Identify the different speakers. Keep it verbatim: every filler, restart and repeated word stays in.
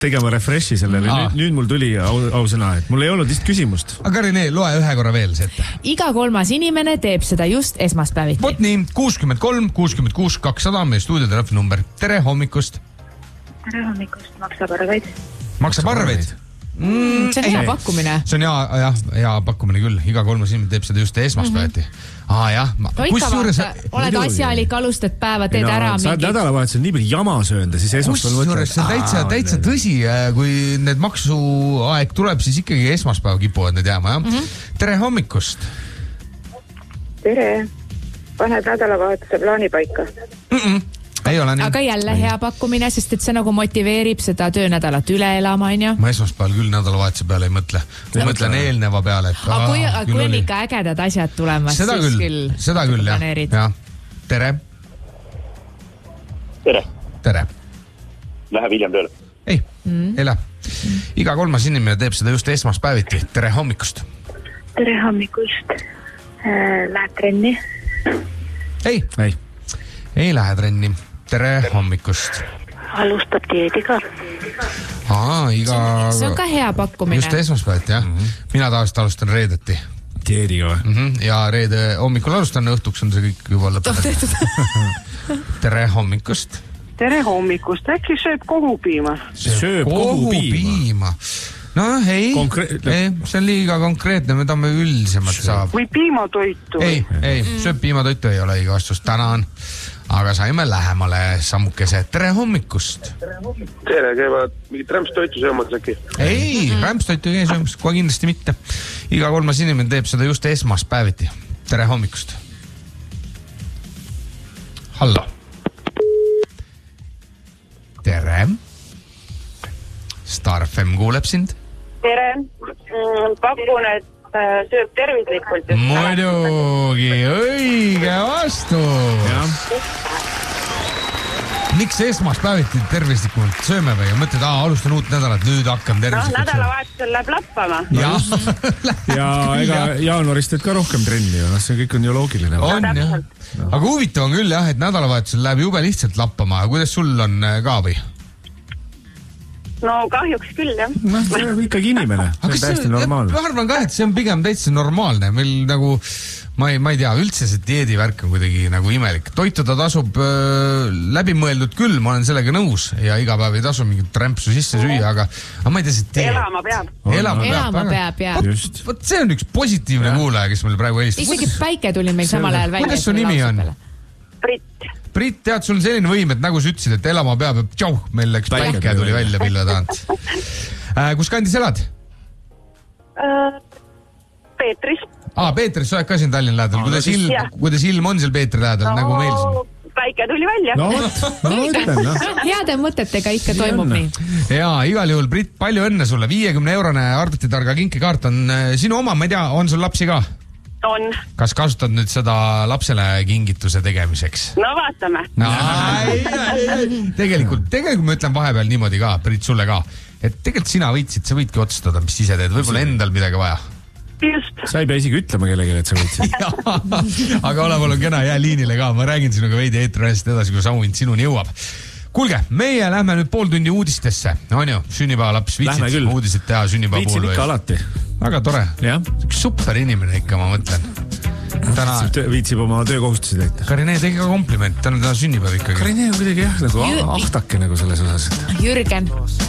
Speaker 1: tegema refreshi sellele. Nüüd, nüüd mul tuli au, au sõna, et mul ei olnud vist küsimust.
Speaker 2: Aga Karine, loe ühe korra veel see ette.
Speaker 3: Iga kolmas inimene teeb seda just esmaspäeviti.
Speaker 2: Vot nii, kuuskümmend kolm, kuuskümmend kuus, kakssada meie stuudiotelefonnumber. Tere hommikust.
Speaker 4: Tere hommikust, maksab arveid.
Speaker 2: Maksab arveid?
Speaker 3: Mm, see on hea ei, pakkumine.
Speaker 2: See on hea, jah, hea pakkumine küll. Iga kolmas inimene teeb seda just esmaspäevati. Mm-hmm. Aa, jah.
Speaker 3: No ikka vaata, oled asjalik, alustad päeva, teed no, ära mingi.
Speaker 1: Saad nädalavahetusel nii palju jama söönda, siis esmaspäeval
Speaker 2: võtad. See on täitsa, täitsa tõsi, kui need maksuaeg tuleb, siis ikkagi esmaspäev kipuvad need jääma, jah? Mm-hmm. Tere hommikust.
Speaker 4: Tere. Paned nädalavahetuse plaani paika.
Speaker 2: Mm-mm. Ei ole nii.
Speaker 3: Aga jälle hea pakkumine, sest et see nagu motiveerib seda töönädalat üle elama, on ju?
Speaker 2: Ma esmaspäeval küll nädalavahetuse peale ei mõtle. Ma mõtlen eelneva peale. Et,
Speaker 3: aga kui, aa, kui on ikka ägedad asjad tulemas,
Speaker 2: seda
Speaker 3: siis
Speaker 2: küll,
Speaker 3: küll.
Speaker 2: Seda küll, jah. Ja. Tere.
Speaker 5: Tere.
Speaker 2: Tere.
Speaker 5: Läheb hiljem tööle.
Speaker 2: Ei, mm. ei lähe. Iga kolmas inimene teeb seda just esmaspäeviti. Tere hommikust.
Speaker 4: Tere hommikust. Lähed trenni?
Speaker 2: Ei. Ei. Ei lähe trenni. Tere hommikust.
Speaker 4: Alustab dieediga.
Speaker 2: Aa, iga...
Speaker 3: See on ka hea pakkumine.
Speaker 2: Just esmaspäevat, jah. Mm-hmm. Mina tavaliselt alustan reedeti.
Speaker 1: Dieediga või?
Speaker 2: Mm-hmm. Ja reede hommikul alustan, õhtuks on see kõik juba lõpetatud. Tere hommikust.
Speaker 6: Tere hommikust. Äkki sööb kohupiima?
Speaker 1: Sööb kohupiima.
Speaker 2: No ei,
Speaker 1: Konkre-
Speaker 2: ei, see on liiga konkreetne, mida me üldisemalt saab.
Speaker 6: Või piimatoitu?
Speaker 2: Ei, ei, sööb piimatoitu ei ole õige vastus. Tänan. Aga saime lähemale sammukese. Tere hommikust.
Speaker 5: Tere, käivad mingit rämpstoitu söömas äkki?
Speaker 2: Ei, mm-hmm. rämpstoitu ei söömas, kohe kindlasti mitte. Iga kolmas inimene teeb seda just esmaspäeviti. Tere hommikust. Hallo. Tere. Star F M kuuleb sind.
Speaker 4: Tere. Pakun, et sööb tervislikult.
Speaker 2: Muidugi, õige vastus. Miks esmaspäeviti tervislikult sööme või? Mõtled, aa, alustan uut nädalat, nüüd hakkan tervislikult
Speaker 4: no, nädalavahetusel läheb lappama.
Speaker 2: Ja,
Speaker 1: ja ega jaanuarist teed ka rohkem trenni. No, see kõik on ju loogiline.
Speaker 2: On, no, jah. Aga huvitav on küll, jah, et nädalavahetusel läheb jube lihtsalt lappama. Kuidas sul on ka või?
Speaker 4: No kahjuks küll, jah.
Speaker 1: No, see on ikkagi inimene. See on täiesti normaalne.
Speaker 2: Ma arvan ka, et see on pigem täitsa normaalne. Meil nagu, ma ei, ma ei tea, üldse see dieedivärk on kuidagi nagu imelik. Toituda tasub äh, läbimõeldud küll, ma olen sellega nõus. Ja iga päev ei tasu mingit rämpsu sisse süüa, aga, aga ma ei tea, see dieed.
Speaker 4: Elama peab.
Speaker 2: Elama peab,
Speaker 3: Elama peab, jah.
Speaker 2: Võt, võt, see on üks positiivne kuulaja, kes meil praegu helistab.
Speaker 3: Isegi päike tuli meil samal ajal välja.
Speaker 2: Kuidas su nimi on?
Speaker 4: Britt.
Speaker 2: Britt, tead, sul selline võim, et nagu sa ütlesid, et elama peab, et tšauh, meil läks päike, päike tuli välja pilla taant. Äh, kus kandis elad?
Speaker 4: Uh, Peetris.
Speaker 2: Aa, Peetris, sa oled ka siin Tallinna lähedal. Kuidas ilm, kuidas ilm on seal Peetri lähedal, no, nagu meil siin?
Speaker 4: Päike tuli välja.
Speaker 1: No, no, ütlen, no.
Speaker 3: Heade mõtetega ikka toimub nii.
Speaker 2: Jaa, igal juhul, Britt, palju õnne sulle. viiekümne eurone arvutitarga kinkekaart on sinu oma, ma ei tea, on sul lapsi ka?
Speaker 4: On.
Speaker 2: Kas kasutad nüüd seda lapsele kingituse tegemiseks?
Speaker 4: No vaatame.
Speaker 2: No, ai, ai, ai. Tegelikult, tegelikult ma ütlen vahepeal niimoodi ka, Britt, sulle ka, et tegelikult sina võitsid, sa võidki otsustada, mis ise teed, võib-olla endal midagi vaja.
Speaker 4: Just.
Speaker 1: Sa ei pea isegi ütlema kellegi, et sa võitsid.
Speaker 2: Aga ole mul on kena, jää liinile ka, ma räägin sinuga veidi eetriasjast edasi, kui samu mind sinuni jõuab. Kuulge, meie lähme nüüd pool tundi uudistesse. On ju, sünnipäevalaps, viitsid uudised teha sünnipäeva puhul?
Speaker 1: Viitsin ikka alati.
Speaker 2: Väga tore.
Speaker 1: Ja.
Speaker 2: Üks super inimene ikka, ma mõtlen. Täna...
Speaker 1: Viitsib oma töökohustusi täita.
Speaker 2: Karine, tegi ka kompliment, täna täna sünnipäev ikkagi.
Speaker 1: Karine on kuidagi jah, nagu ahtake nagu selles osas.
Speaker 3: Jürgen.